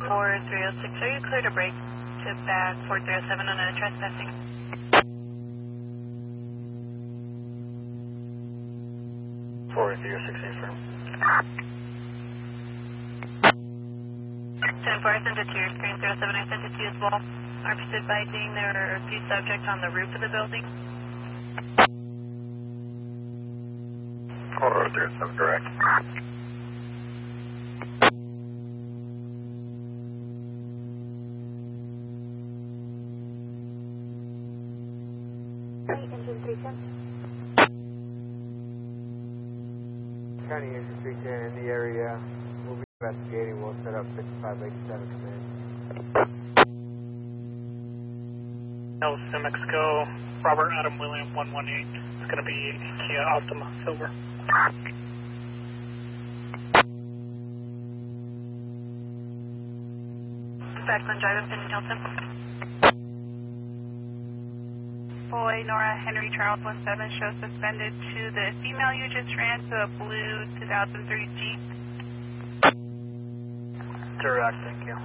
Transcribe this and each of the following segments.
4306, are you clear to break to back 4307 on a trespassing? affirm. 10-4, I sent it to your screen, 07, I sent it to you as well. Officers advising there are a few subjects on the roof of the building. 4037, direct. Engine 310. County Engine 310 in the area. We'll be investigating. We'll set up 5587 command. New Mexico, Robert Adam William 118. It's going to be Kia Optima Silver. Backland Drive in Hilton. Boy, Nora Henry Charles 17 shows suspended to the female you just ran to a blue 2003 Jeep. Direct, thank you.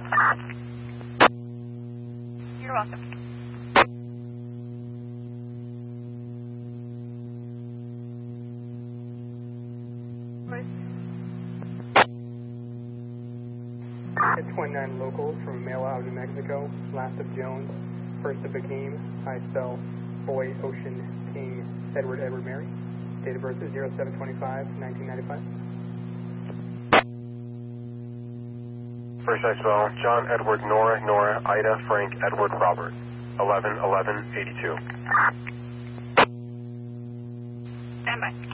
You're welcome. At 29 local from Mail Out, New Mexico. Last of Jones, first of Hakeem. I spell Boy, Ocean, King, Edward Mary. Date of birth is 07/25/1995. First I spell John Edward Nora Ida Frank Edward Robert 11/11/82. Stand by.